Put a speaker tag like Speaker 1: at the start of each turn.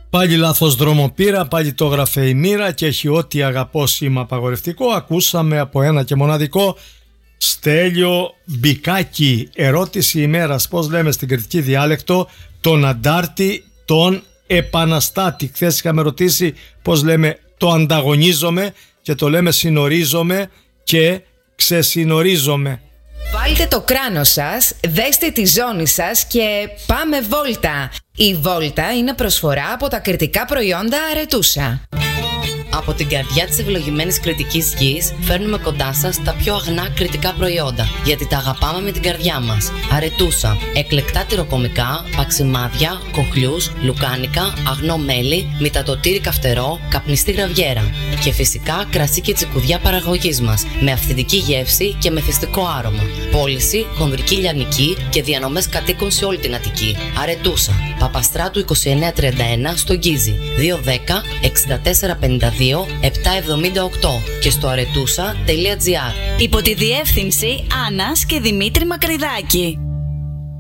Speaker 1: Πάλι λάθος δρόμο πήρα, πάλι το έγραφε η μοίρα και έχει ό,τι αγαπώ σήμα απαγορευτικό. Ακούσαμε από ένα και μοναδικό Στέλιο Μπικάκη. Ερώτηση ημέρας, πώς λέμε στην κρητική διάλεκτο τον αντάρτη, τον επαναστάτη? Χθες είχαμε ρωτήσει πώς λέμε το ανταγωνίζομαι και το λέμε συνορίζομαι και ξεσυνορίζομαι.
Speaker 2: Βάλτε το κράνος σας, δέστε τη ζώνη σας και πάμε βόλτα. Η βόλτα είναι προσφορά από τα κρητικά προϊόντα Αρετούσα.
Speaker 3: Από την καρδιά της ευλογημένης κρητικής γης φέρνουμε κοντά σας τα πιο αγνά κρητικά προϊόντα, γιατί τα αγαπάμε με την καρδιά μας. Αρετούσα. Εκλεκτά τυροκομικά, παξιμάδια, κοχλιούς, λουκάνικα, αγνό μέλι, μυτατοτήρι καυτερό, καπνιστή γραβιέρα. Και φυσικά κρασί και τσικουδιά παραγωγής μας, με αυθεντική γεύση και μεθυστικό άρωμα. Πώληση, χονδρική λιανική και διανομές κατοίκων σε όλη την Αττική. Αρετούσα. Παπαστράτου 2931 στο Γκίζι. 210 6452 778 και στο aretusa.gr.
Speaker 4: Υπό τη διεύθυνση Άννας και Δημήτρη Μακρυδάκη.